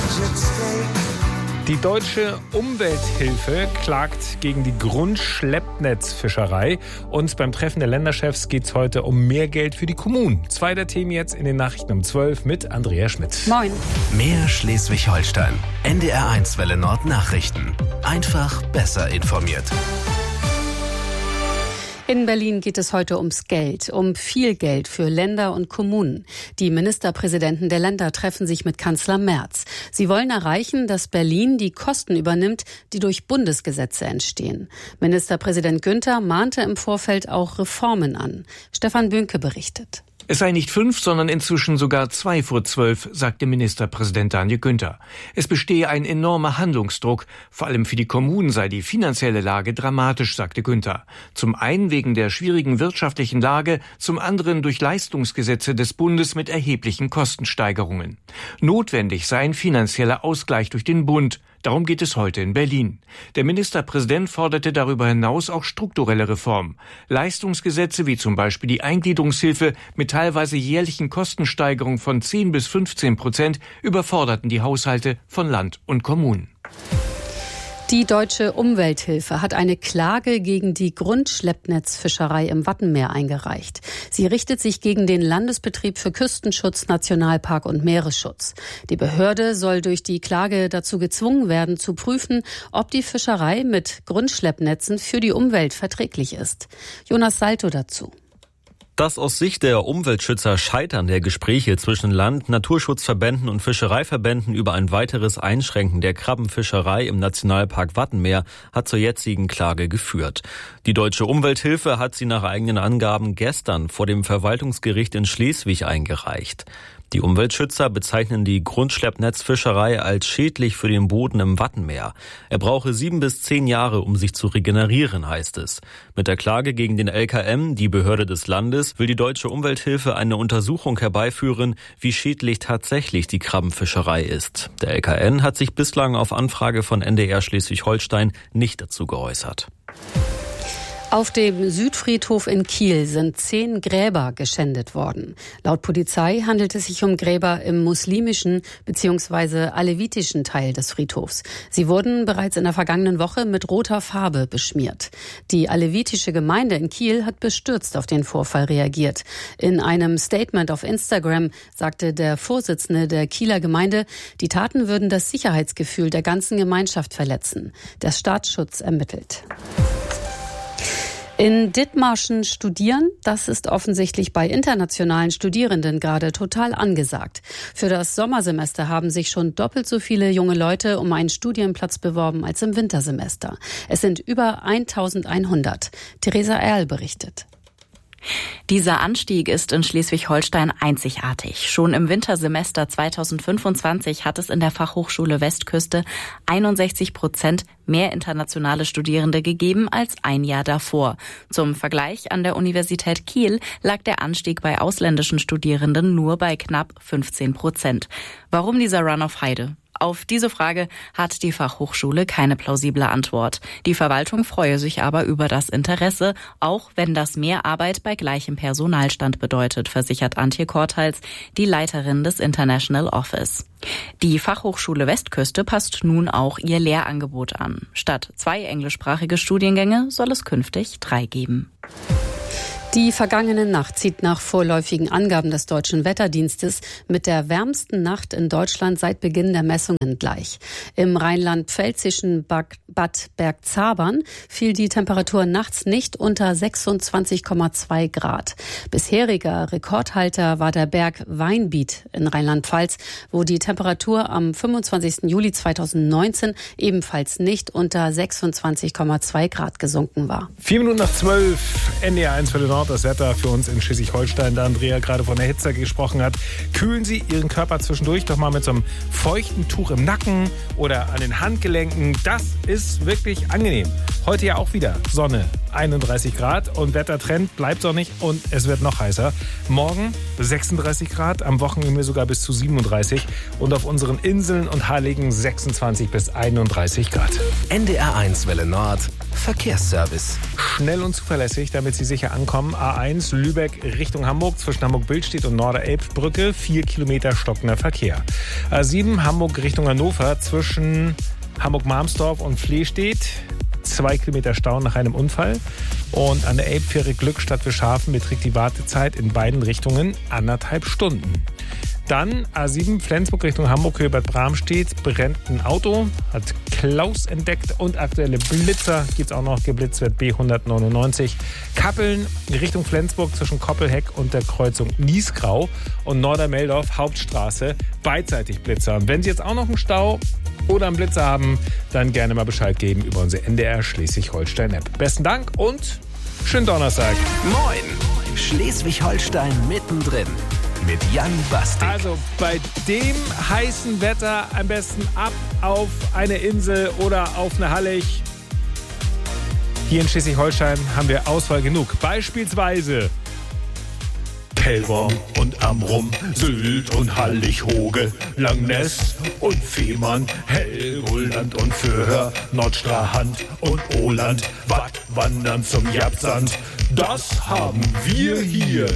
Die deutsche Umwelthilfe klagt gegen die Grundschleppnetzfischerei. Und beim Treffen der Länderchefs geht es heute um mehr Geld für die Kommunen. 2 der Themen jetzt in den Nachrichten um 12 mit Andrea Schmidt. Moin. Mehr Schleswig-Holstein. NDR1 Welle Nord Nachrichten. Einfach besser informiert. In Berlin geht es heute ums Geld, um viel Geld für Länder und Kommunen. Die Ministerpräsidenten der Länder treffen sich mit Kanzler Merz. Sie wollen erreichen, dass Berlin die Kosten übernimmt, die durch Bundesgesetze entstehen. Ministerpräsident Günther mahnte im Vorfeld auch Reformen an. Stefan Bünke berichtet. Es sei nicht 5, sondern inzwischen sogar 2 vor 12, sagte Ministerpräsident Daniel Günther. Es bestehe ein enormer Handlungsdruck. Vor allem für die Kommunen sei die finanzielle Lage dramatisch, sagte Günther. Zum einen wegen der schwierigen wirtschaftlichen Lage, zum anderen durch Leistungsgesetze des Bundes mit erheblichen Kostensteigerungen. Notwendig sei ein finanzieller Ausgleich durch den Bund. Darum geht es heute in Berlin. Der Ministerpräsident forderte darüber hinaus auch strukturelle Reformen. Leistungsgesetze wie zum Beispiel die Eingliederungshilfe mit teilweise jährlichen Kostensteigerungen von 10 bis 15% überforderten die Haushalte von Land und Kommunen. Die deutsche Umwelthilfe hat eine Klage gegen die Grundschleppnetzfischerei im Wattenmeer eingereicht. Sie richtet sich gegen den Landesbetrieb für Küstenschutz, Nationalpark und Meeresschutz. Die Behörde soll durch die Klage dazu gezwungen werden, zu prüfen, ob die Fischerei mit Grundschleppnetzen für die Umwelt verträglich ist. Jonas Salto dazu. Das aus Sicht der Umweltschützer Scheitern der Gespräche zwischen Land-, Naturschutzverbänden und Fischereiverbänden über ein weiteres Einschränken der Krabbenfischerei im Nationalpark Wattenmeer hat zur jetzigen Klage geführt. Die deutsche Umwelthilfe hat sie nach eigenen Angaben gestern vor dem Verwaltungsgericht in Schleswig eingereicht. Die Umweltschützer bezeichnen die Grundschleppnetzfischerei als schädlich für den Boden im Wattenmeer. Er brauche 7 bis 10 Jahre, um sich zu regenerieren, heißt es. Mit der Klage gegen den LKM, die Behörde des Landes, will die deutsche Umwelthilfe eine Untersuchung herbeiführen, wie schädlich tatsächlich die Krabbenfischerei ist. Der LKN hat sich bislang auf Anfrage von NDR Schleswig-Holstein nicht dazu geäußert. Auf dem Südfriedhof in Kiel sind 10 Gräber geschändet worden. Laut Polizei handelt es sich um Gräber im muslimischen bzw. alevitischen Teil des Friedhofs. Sie wurden bereits in der vergangenen Woche mit roter Farbe beschmiert. Die alevitische Gemeinde in Kiel hat bestürzt auf den Vorfall reagiert. In einem Statement auf Instagram sagte der Vorsitzende der Kieler Gemeinde, die Taten würden das Sicherheitsgefühl der ganzen Gemeinschaft verletzen. Der Staatsschutz ermittelt. In Dithmarschen studieren, das ist offensichtlich bei internationalen Studierenden gerade total angesagt. Für das Sommersemester haben sich schon doppelt so viele junge Leute um einen Studienplatz beworben als im Wintersemester. Es sind über 1100. Theresa Erl berichtet. Dieser Anstieg ist in Schleswig-Holstein einzigartig. Schon im Wintersemester 2025 hat es in der Fachhochschule Westküste 61% mehr internationale Studierende gegeben als ein Jahr davor. Zum Vergleich, an der Universität Kiel lag der Anstieg bei ausländischen Studierenden nur bei knapp 15%. Warum dieser Run auf Heide? Auf diese Frage hat die Fachhochschule keine plausible Antwort. Die Verwaltung freue sich aber über das Interesse, auch wenn das mehr Arbeit bei gleichem Personalstand bedeutet, versichert Antje Korthals, die Leiterin des International Office. Die Fachhochschule Westküste passt nun auch ihr Lehrangebot an. Statt 2 englischsprachige Studiengänge soll es künftig 3 geben. Die vergangene Nacht zieht nach vorläufigen Angaben des Deutschen Wetterdienstes mit der wärmsten Nacht in Deutschland seit Beginn der Messungen gleich. Im rheinland-pfälzischen Bad Bergzabern fiel die Temperatur nachts nicht unter 26,2 Grad. Bisheriger Rekordhalter war der Berg Weinbiet in Rheinland-Pfalz, wo die Temperatur am 25. Juli 2019 ebenfalls nicht unter 26,2 Grad gesunken war. 4 Minuten nach 12, NDR1 für den Nord. Das Wetter für uns in Schleswig-Holstein, da Andrea gerade von der Hitze gesprochen hat. Kühlen Sie Ihren Körper zwischendurch doch mal mit so einem feuchten Tuch im Nacken oder an den Handgelenken. Das ist wirklich angenehm. Heute ja auch wieder Sonne 31 Grad und Wettertrend bleibt sonnig und es wird noch heißer. Morgen 36 Grad, am Wochenende sogar bis zu 37 und auf unseren Inseln und Heiligen 26 bis 31 Grad. NDR1 Welle Nord, Verkehrsservice. Schnell und zuverlässig, damit Sie sicher ankommen. A1 Lübeck Richtung Hamburg zwischen Hamburg-Billstedt und Norderelbbrücke, 4 Kilometer stockender Verkehr. A7 Hamburg Richtung Hannover zwischen Hamburg-Marmsdorf und Flehstedt, 2 Kilometer Stau nach einem Unfall. Und an der Elbfähre Glückstadt Wischhafen beträgt die Wartezeit in beiden Richtungen 1,5 Stunden. Dann A7 Flensburg Richtung Hamburg, Höhe Bad Bramstedt, brennt ein Auto, hat Klaus entdeckt und aktuelle Blitzer gibt es auch noch, geblitzt wird B199. Kappeln Richtung Flensburg zwischen Koppelheck und der Kreuzung Niesgrau und Nordermeldorf Hauptstraße, beidseitig Blitzer. Und wenn Sie jetzt auch noch einen Stau oder einen Blitzer haben, dann gerne mal Bescheid geben über unsere NDR Schleswig-Holstein-App. Besten Dank und schönen Donnerstag. Moin, Schleswig-Holstein mittendrin. Mit Jan Bastik. Also bei dem heißen Wetter am besten ab auf eine Insel oder auf eine Hallig. Hier in Schleswig-Holstein haben wir Auswahl genug. Beispielsweise Kellworm und Amrum, Sylt und Hallig-Hoge, Langness und Fehmarn, Helgoland und Föhr, Nordstrahand und Åland, Wattwandern zum Japsand. Das haben wir hier.